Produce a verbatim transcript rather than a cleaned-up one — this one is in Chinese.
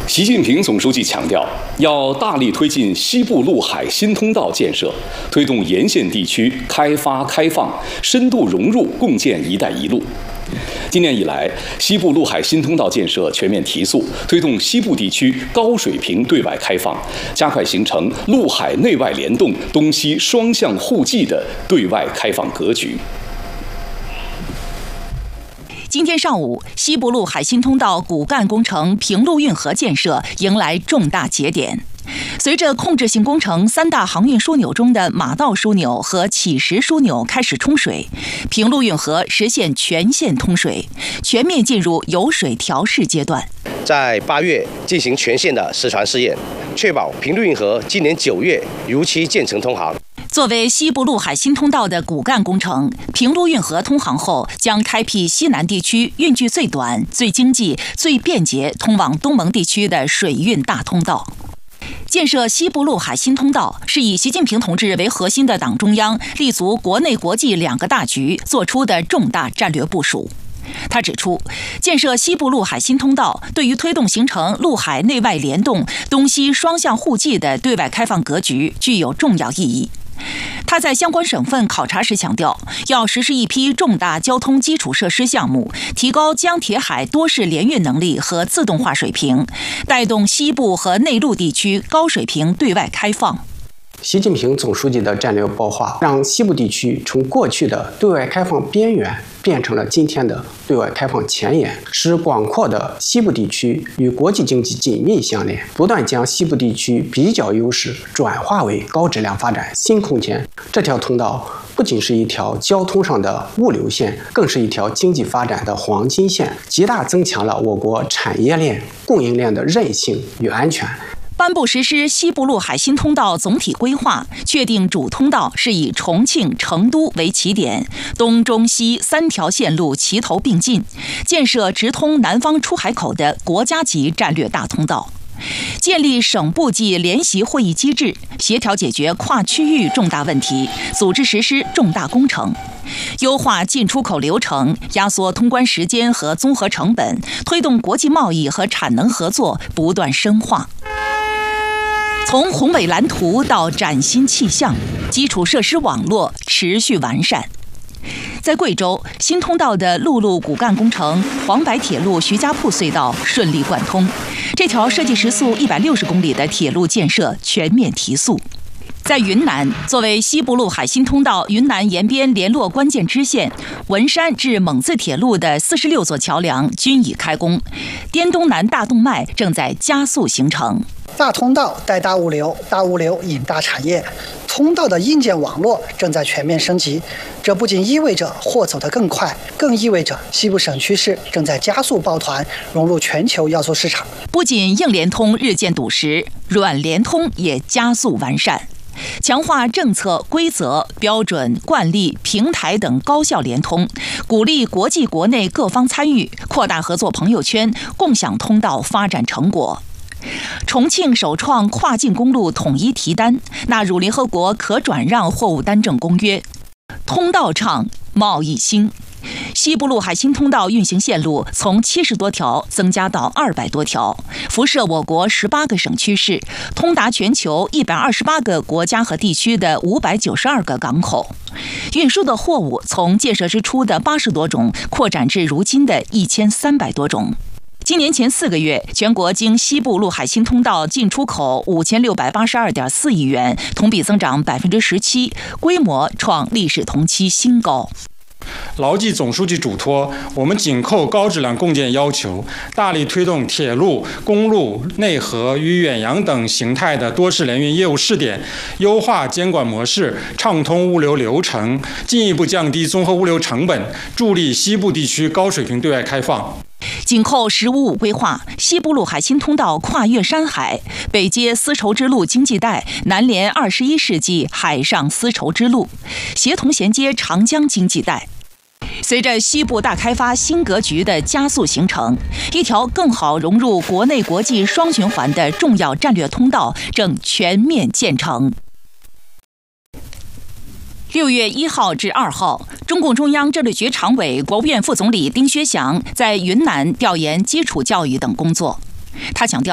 习近平总书记强调，要大力推进西部陆海新通道建设，推动沿线地区开发开放，深度融入共建“一带一路”。今年以来，西部陆海新通道建设全面提速，推动西部地区高水平对外开放，加快形成陆海内外联动、东西双向互济的对外开放格局。 今天上午，西部陆海新通道骨干工程平陆运河建设迎来重大节点。随着控制性工程三大航运枢纽中的马道枢纽和乞石枢纽开始冲水，平陆运河实现全线通水，全面进入油水调试阶段。 在八月进行全线的实船试验，确保平陆运河今年九月如期建成通航。 作为西部陆海新通道的骨干工程，平陆运河通航后将开辟西南地区运距最短、最经济、最便捷通往东盟地区的水运大通道。建设西部陆海新通道是以习近平同志为核心的党中央立足国内国际两个大局做出的重大战略部署。他指出，建设西部陆海新通道对于推动形成陆海内外联动、东西双向互济的对外开放格局具有重要意义。他在相关省份考察时强调，要实施一批重大交通基础设施项目，提高江铁海多式联运能力和自动化水平，带动西部和内陆地区高水平对外开放。 习近平总书记的战略擘画，让西部地区从过去的对外开放边缘变成了今天的对外开放前沿，使广阔的西部地区与国际经济紧密相连，不断将西部地区比较优势转化为高质量发展新空间。这条通道不仅是一条交通上的物流线，更是一条经济发展的黄金线，极大增强了我国产业链、供应链的韧性与安全。 颁布实施西部陆海新通道总体规划，确定主通道是以重庆、成都为起点，东中西三条线路齐头并进，建设直通南方出海口的国家级战略大通道。建立省部级联席会议机制，协调解决跨区域重大问题，组织实施重大工程，优化进出口流程，压缩通关时间和综合成本，推动国际贸易和产能合作不断深化。从宏伟蓝图到崭新气象，基础设施网络持续完善。在贵州，新通道的陆路骨干工程黄白铁路徐家铺隧道顺利贯通，这条设计时速一百六十公里的铁路建设全面提速。在云南，作为西部陆海新通道云南沿边联络关键支线，文山至蒙自铁路的四十六座桥梁均已开工，滇东南大动脉正在加速形成。 大通道带大物流，大物流引大产业，通道的硬件网络正在全面升级。这不仅意味着货走得更快，更意味着西部省区市正在加速抱团融入全球要素市场。不仅硬联通日渐笃实，软联通也加速完善。强化政策、规则、标准、惯例、平台等高效联通，鼓励国际国内各方参与，扩大合作朋友圈，共享通道发展成果。重庆首创跨境公路统一提单，纳入联合国可转让货物单证公约。通道畅，贸易兴。西部陆海新通道运行线路从七十多条增加到二百多条，辐射我国十八个省区市，通达全球一百二十八个国家和地区的五百九十二个港口。运输的货物从建设之初的八十多种扩展至如今的一千三百多种。今年前四个月，全国经西部陆海新通道进出口五千六百八十二点四亿元，同比增长百分之十七，规模创历史同期新高。 牢记总书记嘱托，我们紧扣高质量共建要求，大力推动铁路、公路、内河与远洋等形态的多式联运业务试点，优化监管模式，畅通物流流程，进一步降低综合物流成本，助力西部地区高水平对外开放。 紧扣“十五五”规划，西部陆海新通道跨越山海，北接丝绸之路经济带，南连二十一世纪海上丝绸之路，协同衔接长江经济带。随着西部大开发新格局的加速形成，一条更好融入国内国际双循环的重要战略通道正全面建成。六月一号至二号，中共中央政治局常委、国务院副总理丁薛祥在云南调研基础教育等工作。他强调，